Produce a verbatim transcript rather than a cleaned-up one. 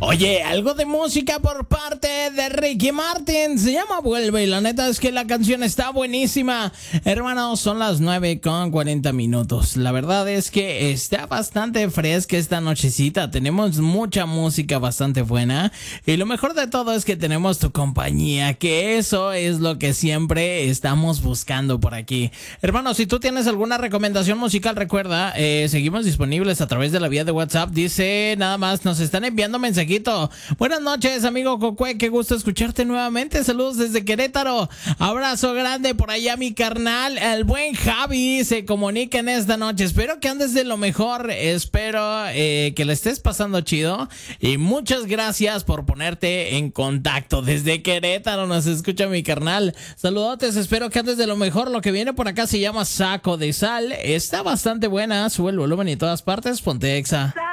Oye, algo de música por parte de Ricky Martin. Se llama Vuelve y la neta es que la canción está buenísima. Hermanos, son las nueve con cuarenta minutos. La verdad es que está bastante fresca esta nochecita. Tenemos mucha música bastante buena. Y lo mejor de todo es que tenemos tu compañía, que eso es lo que siempre estamos buscando por aquí. Hermanos, si tú tienes alguna recomendación musical, recuerda, eh, seguimos disponibles a través de la vía de WhatsApp. Dice, nada más, nos están enviando mensajitos. Buenas noches, amigo Cocue, qué gusto escucharte nuevamente. Saludos desde Querétaro. Abrazo grande por allá, mi carnal. El buen Javi se comunica en esta noche. Espero que andes de lo mejor. Espero eh, que le estés pasando chido. Y muchas gracias por ponerte en contacto. Desde Querétaro nos escucha mi carnal. Saludotes, espero que andes de lo mejor. Lo que viene por acá se llama Saco de Sal. Está bastante buena. Sube el volumen y todas partes. Ponte Exa.